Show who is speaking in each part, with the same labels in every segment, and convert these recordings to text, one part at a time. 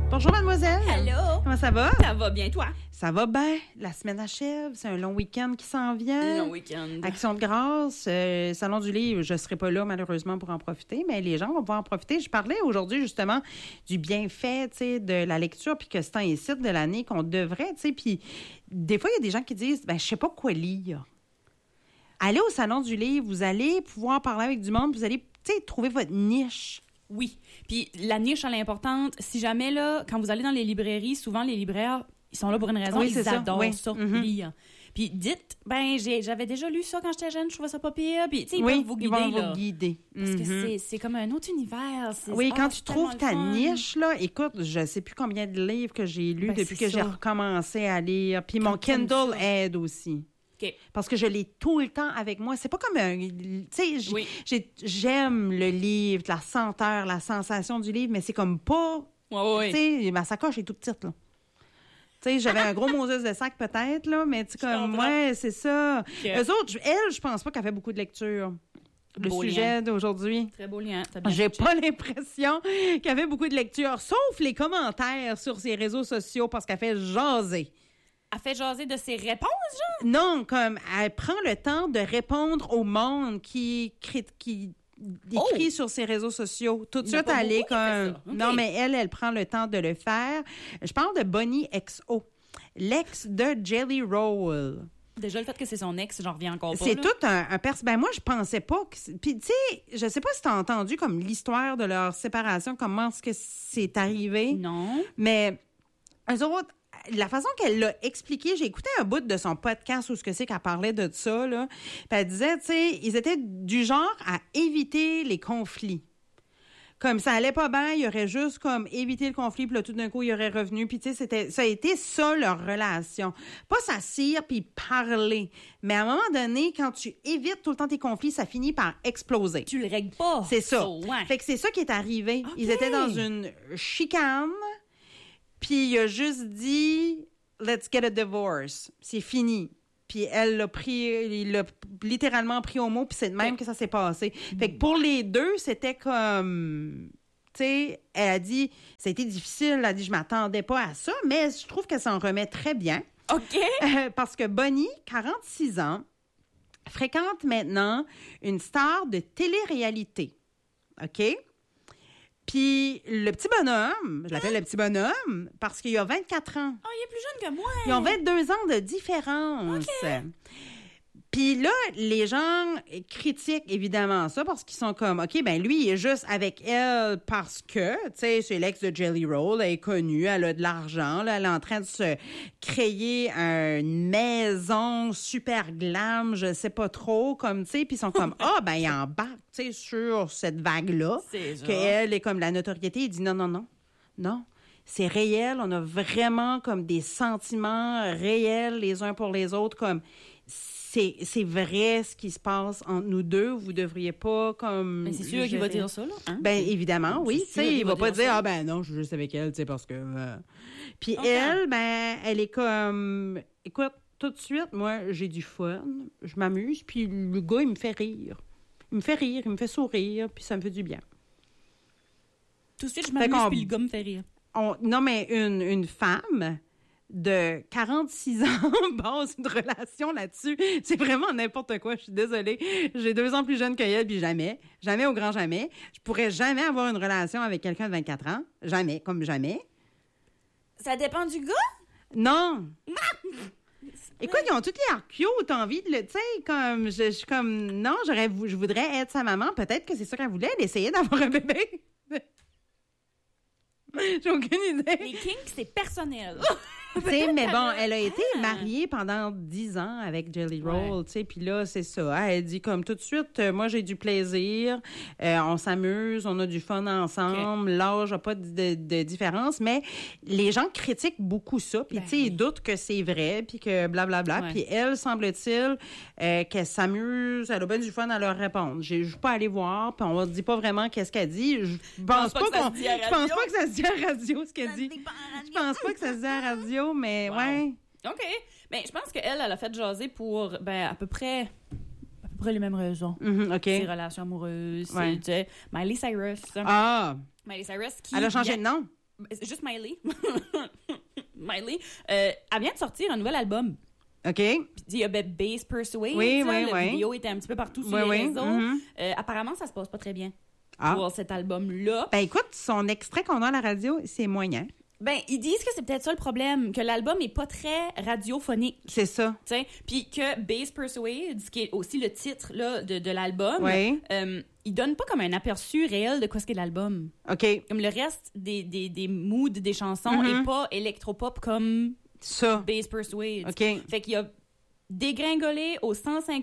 Speaker 1: Bonjour, mademoiselle.
Speaker 2: Allô?
Speaker 1: Comment ça va?
Speaker 2: Ça va bien, toi?
Speaker 1: Ça va bien. La semaine achève. C'est un long week-end qui s'en vient.
Speaker 2: Long week-end.
Speaker 1: Action de grâce. Salon du livre, je ne serai pas là, malheureusement, pour en profiter, mais les gens vont pouvoir en profiter. Je parlais aujourd'hui, justement, du bienfait, tu sais, de la lecture, puis que c'est un site de l'année qu'on devrait, tu sais. Puis des fois, il y a des gens qui disent, je sais pas quoi lire. Allez au Salon du livre, vous allez pouvoir parler avec du monde, vous allez, tu sais, trouver votre niche.
Speaker 2: Oui. Puis la niche, elle est importante. Si jamais, là, quand vous allez dans les librairies, souvent, les libraires, ils sont là pour une raison.
Speaker 1: Oui,
Speaker 2: ils
Speaker 1: c'est
Speaker 2: adorent
Speaker 1: ça,
Speaker 2: lire. Puis dites, j'avais déjà lu ça quand j'étais jeune, je trouvais ça pas pire. Puis, tu sais, ils
Speaker 1: Oui,
Speaker 2: peuvent vous guider,
Speaker 1: ils vont
Speaker 2: là.
Speaker 1: vous guider.
Speaker 2: Parce que c'est comme un autre univers.
Speaker 1: Oui, quand tu
Speaker 2: c'est
Speaker 1: trouves ta
Speaker 2: tellement le fun.
Speaker 1: niche, là, écoute, je sais plus combien de livres que j'ai lus depuis
Speaker 2: c'est
Speaker 1: que j'ai
Speaker 2: ça.
Speaker 1: recommencé à lire. Puis
Speaker 2: Quand
Speaker 1: mon
Speaker 2: t'aimes
Speaker 1: Kindle
Speaker 2: ça.
Speaker 1: aide aussi.
Speaker 2: OK.
Speaker 1: Parce que je l'ai tout le temps avec moi. C'est pas comme un... Tu sais,
Speaker 2: Oui.
Speaker 1: j'aime le livre, la senteur, la sensation du livre, mais c'est comme pas...
Speaker 2: Ouais.
Speaker 1: Tu sais, ma sacoche est toute petite, là. Tu sais, j'avais un gros Moses de sac peut-être, là, mais tu sais, comme,
Speaker 2: comprends.
Speaker 1: ouais, c'est ça.
Speaker 2: Ok.
Speaker 1: Eux autres, je pense pas qu'elle fait beaucoup de lecture. Le
Speaker 2: Beau
Speaker 1: sujet
Speaker 2: lien.
Speaker 1: d'aujourd'hui.
Speaker 2: Très beau lien. T'as bien
Speaker 1: J'ai
Speaker 2: pitché.
Speaker 1: pas l'impression qu'elle fait beaucoup de lecture, sauf les commentaires sur ses réseaux sociaux parce qu'elle fait jaser.
Speaker 2: Elle fait jaser de ses réponses, genre?
Speaker 1: Non, comme elle prend le temps de répondre au monde qui écrit sur ses réseaux sociaux. Tout de
Speaker 2: Il y en a
Speaker 1: suite,
Speaker 2: pas
Speaker 1: elle est
Speaker 2: beaucoup qui fait
Speaker 1: comme...
Speaker 2: ça. OK.
Speaker 1: Non, mais elle prend le temps de le faire. Je parle de Bonnie XO, l'ex de Jelly Roll.
Speaker 2: Déjà, le fait que c'est son ex, j'en reviens encore pas.
Speaker 1: C'est
Speaker 2: là.
Speaker 1: tout un Ben moi, je pensais pas que... Puis, tu sais, je sais pas si t'as entendu comme l'histoire de leur séparation, comment est-ce que c'est arrivé.
Speaker 2: Non.
Speaker 1: Mais eux autres, la façon qu'elle l'a expliqué, j'ai écouté un bout de son podcast où ce que c'est qu'elle parlait de ça, là. Puis elle disait, tu sais, ils étaient du genre à éviter les conflits. Comme ça allait pas bien, il y aurait juste comme évité le conflit, puis là, tout d'un coup, il y aurait revenu. Puis, tu sais, ça a été ça, leur relation. Pas s'assire puis parler. Mais à un moment donné, quand tu évites tout le temps tes conflits, ça finit par exploser.
Speaker 2: Tu le règles pas.
Speaker 1: C'est ça.
Speaker 2: So, ouais.
Speaker 1: Fait que c'est ça qui est arrivé.
Speaker 2: OK.
Speaker 1: Ils étaient dans une chicane, puis il a juste dit « Let's get a divorce ». C'est fini. Puis il l'a littéralement pris au mot, puis c'est de même que ça s'est passé. Fait que pour les deux, c'était comme... Tu sais, elle a dit, ça a été difficile, elle a dit, je m'attendais pas à ça, mais je trouve qu'elle s'en remet très bien.
Speaker 2: OK.
Speaker 1: Parce que Bonnie, 46 ans, fréquente maintenant une star de télé-réalité. OK? Puis le petit bonhomme, je l'appelle le petit bonhomme, parce qu'il a 24 ans.
Speaker 2: Oh, il est plus jeune que moi.
Speaker 1: Ils ont 22 ans de différence. Puis là, les gens critiquent évidemment ça parce qu'ils sont comme, OK, ben lui, il est juste avec elle parce que, tu sais, c'est l'ex de Jelly Roll, elle est connue, elle a de l'argent, là, elle est en train de se créer une maison super glam, je sais pas trop, comme, tu sais, puis ils sont comme, ben il embarque, tu sais, sur cette vague-là,
Speaker 2: C'est ça.
Speaker 1: qu'elle est comme la notoriété, il dit non. C'est réel, on a vraiment comme des sentiments réels les uns pour les autres, comme c'est vrai ce qui se passe entre nous deux, vous devriez pas comme...
Speaker 2: Mais c'est sûr qu'il va dire ça, là. Hein?
Speaker 1: Ben évidemment, oui.
Speaker 2: C'est sûr
Speaker 1: Tu sais, il va pas dire,
Speaker 2: ça.
Speaker 1: non, je suis juste avec elle, tu sais, parce que... Puis
Speaker 2: OK.
Speaker 1: elle, elle est comme... Écoute, tout de suite, moi, j'ai du fun, je m'amuse, puis le gars, il me fait rire. Il me fait sourire, puis ça me fait du bien.
Speaker 2: Tout de suite, je
Speaker 1: Fait qu'on-
Speaker 2: m'amuse, puis le gars me fait rire.
Speaker 1: Non, mais une femme de 46 ans base une relation là-dessus. C'est vraiment n'importe quoi. Je suis désolée. J'ai 2 ans plus jeune qu'elle, puis jamais au grand jamais. Je pourrais jamais avoir une relation avec quelqu'un de 24 ans. Jamais, comme jamais.
Speaker 2: Ça dépend du gars?
Speaker 1: Non! Écoute, ils ont toutes l'air cute, t'as envie de le... Tu sais, comme... Je suis comme... Non, je voudrais être sa maman. Peut-être que c'est ça qu'elle voulait. Elle essayait d'avoir un bébé. J'ai aucune idée.
Speaker 2: Les kinks, c'est personnel.
Speaker 1: Tu sais, mais bon, elle a été mariée pendant 10 ans avec Jelly Roll, tu sais, puis là, c'est ça. Elle dit comme tout de suite, moi, j'ai du plaisir, on s'amuse, on a du fun ensemble, l'âge n'a pas de différence, mais les gens critiquent beaucoup ça, puis tu sais, ils doutent que c'est vrai, puis que blablabla, puis elle, semble-t-il, qu'elle s'amuse, elle a bien du fun à leur répondre. Je ne suis pas allée voir, puis on ne dit pas vraiment qu'est-ce qu'elle dit. Je pense pas que ça se dit à la radio, ce qu'elle dit. Je pense pas que ça se dit à la radio, mais ouais.
Speaker 2: OK. Mais je pense qu'elle, elle a fait jaser pour à peu près les mêmes raisons.
Speaker 1: OK.
Speaker 2: Ses relations amoureuses.
Speaker 1: Ouais.
Speaker 2: Tu sais, Miley Cyrus.
Speaker 1: Ah!
Speaker 2: Miley Cyrus qui...
Speaker 1: Elle a changé de nom?
Speaker 2: juste Miley. Miley, elle vient de sortir un nouvel album.
Speaker 1: OK.
Speaker 2: Puis il y a Base Persuade.
Speaker 1: Oui,
Speaker 2: la vidéo était un petit peu partout sur les réseaux. Apparemment, ça se passe pas très bien pour cet album-là.
Speaker 1: Ben écoute, son extrait qu'on a à la radio, c'est moyen.
Speaker 2: Ben, ils disent que c'est peut-être ça le problème, que l'album est pas très radiophonique.
Speaker 1: C'est ça.
Speaker 2: Puis que Base Persuade, qui est aussi le titre là, de l'album, il donne pas comme un aperçu réel de quoi ce qu'est l'album.
Speaker 1: OK.
Speaker 2: Comme le reste des moods des chansons est pas électropop comme
Speaker 1: ça.
Speaker 2: Base Persuade.
Speaker 1: OK.
Speaker 2: Fait qu'il a dégringolé au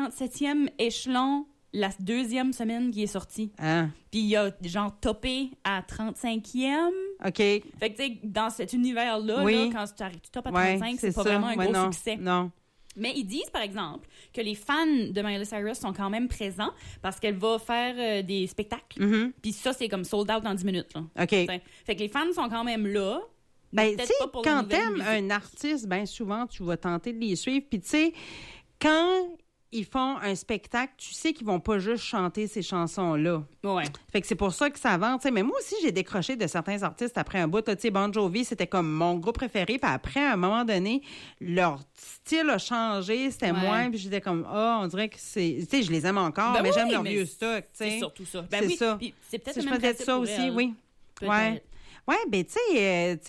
Speaker 2: 157e échelon la deuxième semaine qui est sortie.
Speaker 1: Ah.
Speaker 2: Puis il a genre topé à 35e.
Speaker 1: OK.
Speaker 2: Fait que, tu sais, dans cet univers-là, là, quand tu topes à 35, c'est pas vraiment un gros succès.
Speaker 1: Non.
Speaker 2: Mais ils disent, par exemple, que les fans de Miley Cyrus sont quand même présents parce qu'elle va faire des spectacles. Puis ça, c'est comme sold out en 10 minutes. Là.
Speaker 1: OK.
Speaker 2: Fait que les fans sont quand même là.
Speaker 1: Ben, tu sais, quand t'aimes un artiste, ben souvent, tu vas tenter de les suivre. Puis, tu sais, quand ils font un spectacle, tu sais qu'ils vont pas juste chanter ces chansons-là.
Speaker 2: Ouais.
Speaker 1: Fait que c'est pour ça que ça vend. Mais moi aussi, j'ai décroché de certains artistes après un bout. Tu sais, Bon Jovi, c'était comme mon groupe préféré. Puis après, à un moment donné, leur style a changé. C'était moins. Puis j'étais comme, on dirait que c'est... Tu sais, je les aime encore, mais j'aime leur vieux stock.
Speaker 2: C'est surtout ça.
Speaker 1: Ben c'est ça.
Speaker 2: Puis c'est peut-être
Speaker 1: le même principe ça aussi,
Speaker 2: elle.
Speaker 1: oui. Ouais. Ouais, ben tu sais,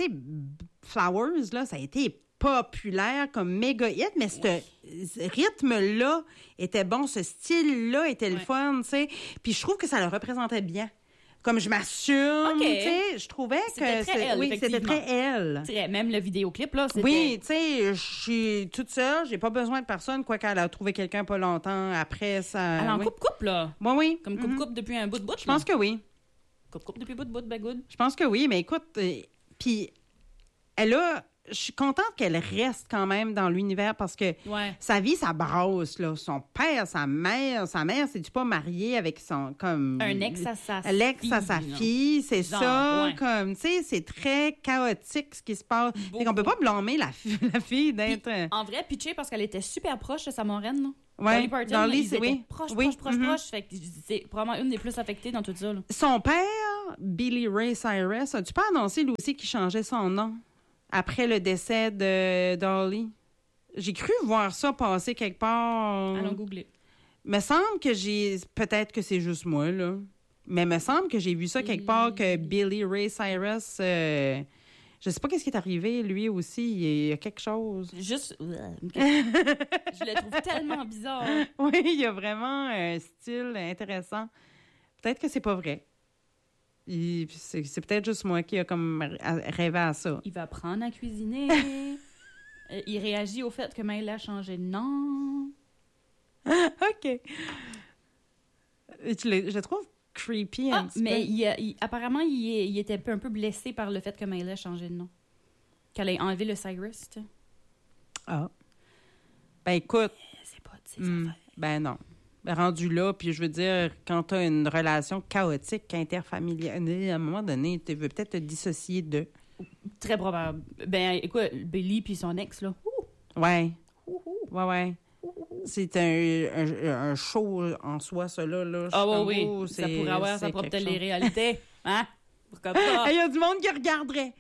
Speaker 1: Flowers, là, ça a été populaire comme méga hit, mais ce rythme-là était bon, ce style-là était le fun, tu sais. Puis je trouve que ça le représentait bien. Comme je m'assume, tu sais, je trouvais que c'était très elle.
Speaker 2: Même le vidéoclip, là, c'était...
Speaker 1: Oui, tu sais, je suis toute seule, j'ai pas besoin de personne, quoi qu'elle a trouvé quelqu'un pas longtemps après ça.
Speaker 2: Elle en coupe-coupe, là.
Speaker 1: Oui.
Speaker 2: Comme coupe-coupe depuis un bout de bout.
Speaker 1: Je pense que oui.
Speaker 2: Coupe-coupe depuis bout de bout, ben good.
Speaker 1: Je pense que oui, mais écoute, puis elle a... Je suis contente qu'elle reste quand même dans l'univers parce que sa vie, ça brasse, là. Son père, sa mère, c'est-tu pas mariée avec son, comme...
Speaker 2: Un ex à sa fille.
Speaker 1: L'ex à sa fille, c'est ça, comme, tu sais, c'est très chaotique ce qui se passe. Fait qu'on peut pas blâmer la fille d'être...
Speaker 2: Puis, en vrai, pitché parce qu'elle était super proche de sa marraine, là.
Speaker 1: Oui,
Speaker 2: dans ils étaient proche. Fait que c'est probablement une des plus affectées dans tout ça, là.
Speaker 1: Son père, Billy Ray Cyrus, as-tu pas annoncé lui aussi qu'il changeait son nom après le décès de Dolly? J'ai cru voir ça passer quelque part.
Speaker 2: Allons googler.
Speaker 1: Me semble que peut-être que c'est juste moi, là. Mais me semble que j'ai vu ça quelque part que Billy Ray Cyrus... je sais pas qu'est-ce qui est arrivé, lui aussi. Il y a quelque chose.
Speaker 2: Juste... Je le trouve tellement bizarre.
Speaker 1: Oui, il y a vraiment un style intéressant. Peut-être que c'est pas vrai. C'est peut-être juste moi qui a comme rêvé à ça.
Speaker 2: Il va apprendre à cuisiner. Il réagit au fait que Miley a changé de nom.
Speaker 1: OK. Je le trouve creepy un petit
Speaker 2: peu. Apparemment, il était un peu blessé par le fait que Miley a changé de nom. Qu'elle ait enlevé le Cyrus, tu sais.
Speaker 1: Ah. Ben, écoute...
Speaker 2: C'est pas de ses affaires.
Speaker 1: Ben non. Rendu là, puis je veux dire, quand tu as une relation chaotique interfamiliale, à un moment donné, tu veux peut-être te dissocier d'eux.
Speaker 2: Très probable. Ben, écoute, Billy puis son ex, là.
Speaker 1: Ouais. Ouais. C'est un show en soi, ça, là.
Speaker 2: Oui. Ça pourrait avoir sa propre télé-réalité. Hein? Pourquoi pas?
Speaker 1: Il y a du monde qui regarderait.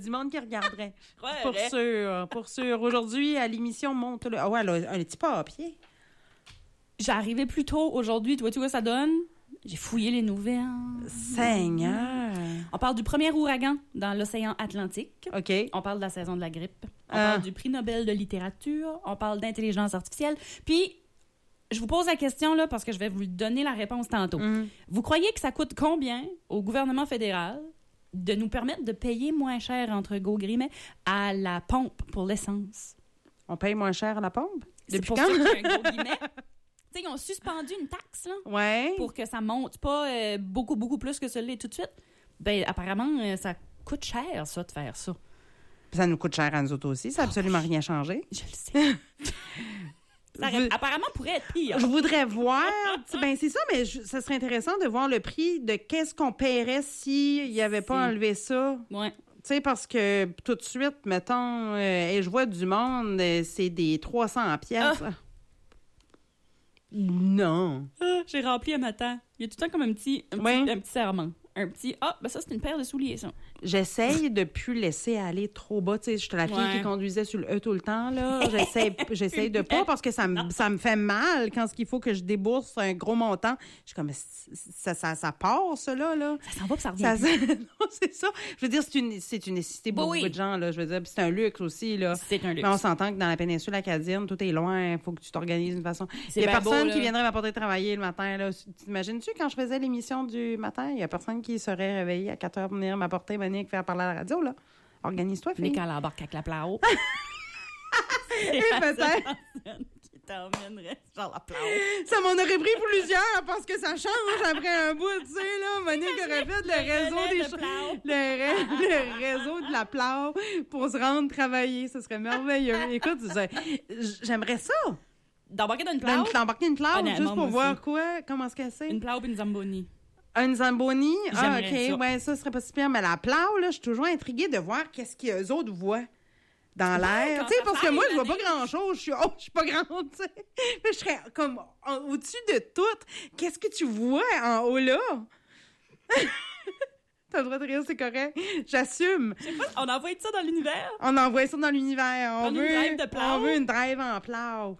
Speaker 1: Pour sûr. Aujourd'hui, à l'émission, monte le... Ah ouais, elle a un petit papier.
Speaker 2: J'arrivais plus tôt aujourd'hui. Tu vois ça donne? J'ai fouillé les nouvelles.
Speaker 1: Seigneur!
Speaker 2: On parle du premier ouragan dans l'océan Atlantique.
Speaker 1: OK.
Speaker 2: On parle de la saison de la grippe. On parle du prix Nobel de littérature. On parle d'intelligence artificielle. Puis, je vous pose la question, là, parce que je vais vous donner la réponse tantôt. Vous croyez que ça coûte combien au gouvernement fédéral de nous permettre de payer moins cher, entre gros guillemets, à la pompe pour l'essence?
Speaker 1: On paye moins cher à la pompe?
Speaker 2: Depuis quand? C'est pour ça qu'il y a un gros guillemet. Tu sais, ils ont suspendu une taxe, là, pour que ça monte pas beaucoup, beaucoup plus que ça l'est tout de suite. Ben, apparemment, ça coûte cher, ça, de faire ça.
Speaker 1: Ça nous coûte cher à nous autres aussi. Ça n'a absolument rien changé.
Speaker 2: Je le sais. Apparemment, pourrait être pire.
Speaker 1: Je voudrais voir... ben c'est ça, mais ça serait intéressant de voir le prix de qu'est-ce qu'on paierait s'il n'y avait pas enlevé ça.
Speaker 2: Ouais.
Speaker 1: Tu sais, parce que tout de suite, mettons, et je vois du monde, c'est des 300 pièces. Non.
Speaker 2: J'ai rempli un matin. Il y a tout le temps comme un petit serment. Un petit, ben ça, c'est une paire de souliers, ça.
Speaker 1: J'essaye de plus laisser aller trop bas. Tu sais, j'étais la fille qui conduisait sur le E tout le temps, là. J'essaye de pas parce que ça me fait mal quand il faut que je débourse un gros montant. Je suis comme, ça part, ça, là.
Speaker 2: Ça s'en va puis ça revient.
Speaker 1: Non, c'est ça. Je veux dire, c'est une nécessité pour beaucoup de gens, là. Je veux dire, puis c'est un luxe aussi, là.
Speaker 2: C'est un luxe.
Speaker 1: Mais on s'entend que dans la péninsule acadienne, tout est loin. Il faut que tu t'organises d'une façon. Il y a personne qui viendrait m'apporter travailler le matin, là. T'imagines-tu, quand je faisais l'émission du matin, il y a personne qui serait réveillé à 4 heures pour venir m'apporter, faire parler à la radio, là. Organise-toi, fille.
Speaker 2: Mais quand elle embarque avec la plao.
Speaker 1: Et peut-être.
Speaker 2: Qui t'emmènerait genre la plao.
Speaker 1: Ça m'en aurait pris plusieurs parce que ça change après un bout, tu sais, là. Monique aurait fait le réseau de la plao pour se rendre travailler. Ce serait merveilleux. Écoute, j'aimerais ça.
Speaker 2: D'embarquer dans une plao?
Speaker 1: D'embarquer une plao, juste pour voir comment est-ce que c'est.
Speaker 2: Une plao et une zamboni.
Speaker 1: Une Zamboni? Ah, OK.
Speaker 2: Ça.
Speaker 1: Ouais, ça serait pas si pire. Mais la plao, là, je suis toujours intriguée de voir qu'est-ce qu'eux autres voient dans l'air. Tu sais, parce que moi, je vois pas grand-chose. Je suis pas grande, tu sais. Mais je serais comme au-dessus de tout. Qu'est-ce que tu vois en haut, là? T'as le droit de rire, c'est correct. J'assume.
Speaker 2: Je sais pas, on envoie ça dans l'univers?
Speaker 1: On envoie ça dans l'univers.
Speaker 2: On veut une drive de plao?
Speaker 1: On veut une drive en plao.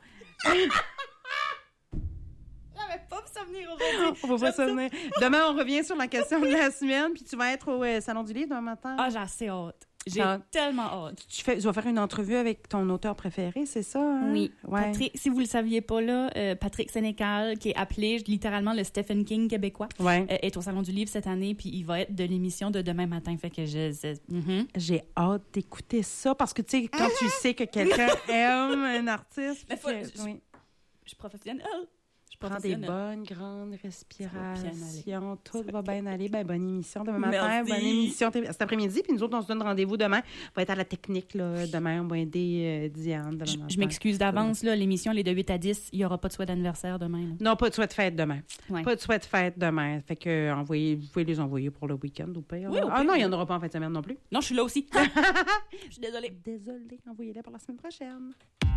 Speaker 2: J'avais pas vu ça venir aujourd'hui.
Speaker 1: On va pas ça venir. Demain, on revient sur la question de la semaine, puis tu vas être au Salon du Livre demain matin.
Speaker 2: Ah, j'ai assez hâte. J'ai tellement hâte.
Speaker 1: Tu vas faire une entrevue avec ton auteur préféré, c'est ça? Hein?
Speaker 2: Oui.
Speaker 1: Ouais.
Speaker 2: Patrick, si vous le saviez pas, là, Patrick Sénécal, qui est appelé littéralement le Stephen King québécois, est au Salon du Livre cette année, puis il va être de l'émission de demain matin. Fait que
Speaker 1: j'ai hâte d'écouter ça, parce que, tu sais, quand tu sais que quelqu'un aime un artiste...
Speaker 2: Je suis professionnelle.
Speaker 1: Prends des bonnes, grandes respirations. Tout va bien aller. Ben, bonne émission demain matin. Bonne émission cet après-midi. Puis nous autres, on se donne rendez-vous demain. On va être à la technique là, demain. On va aider Diane demain matin.
Speaker 2: Je m'excuse d'avance. Là, l'émission, les de 8 à 10, il n'y aura pas de souhait d'anniversaire demain. Là.
Speaker 1: Non, pas de souhait de fête demain. Ouais. Pas de souhait de fête demain. Fait que vous pouvez les envoyer pour le week-end ou pire.
Speaker 2: Oui,
Speaker 1: non, il n'y en aura pas en fin de semaine non plus.
Speaker 2: Non, je suis là aussi. Je suis désolée.
Speaker 1: Désolée. Envoyez-les pour la semaine prochaine.